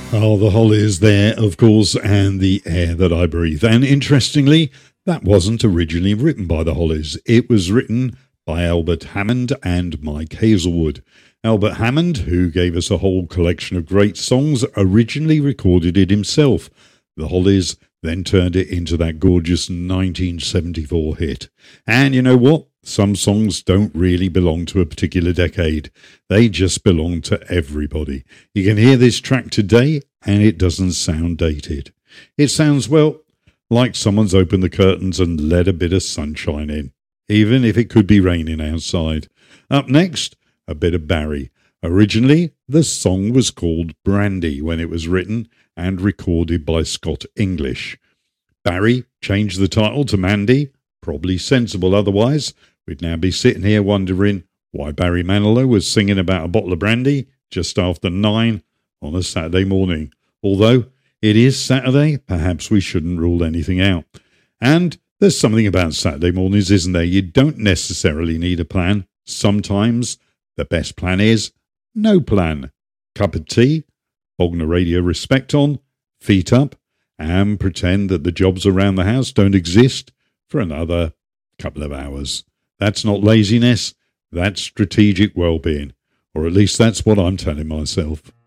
Oh, the Hollies there, of course, and The Air That I Breathe. And interestingly, that wasn't originally written by the Hollies. It was written by Albert Hammond and Mike Hazelwood. Albert Hammond, who gave us a whole collection of great songs, originally recorded it himself. The Hollies then turned it into that gorgeous 1974 hit. And you know what? Some songs don't really belong to a particular decade. They just belong to everybody. You can hear this track today and it doesn't sound dated. It sounds, well, like someone's opened the curtains and let a bit of sunshine in, even if it could be raining outside. Up next, a bit of Barry. Originally, the song was called Brandy when it was written and recorded by Scott English. Barry changed the title to Mandy, probably sensible otherwise. We'd now be sitting here wondering why Barry Manilow was singing about a bottle of brandy just after 9 on a Saturday morning. Although it is Saturday, perhaps we shouldn't rule anything out. And there's something about Saturday mornings, isn't there? You don't necessarily need a plan. Sometimes the best plan is no plan. Cup of tea, Bognor Radio Respect on, feet up, and pretend that the jobs around the house don't exist for another couple of hours. That's not laziness, that's strategic well-being. Or at least that's what I'm telling myself.